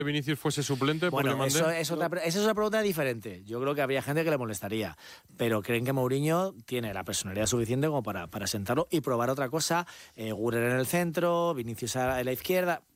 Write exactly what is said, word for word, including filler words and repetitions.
Vinicius fuese suplente? Bueno, porque eso Mandé... es otra, esa es una pregunta diferente. Yo creo que habría gente que le molestaría, pero creen que Mourinho tiene la personalidad suficiente como para, para sentarlo y probar otra cosa. Eh, Güler en el centro, Vinicius a la izquierda.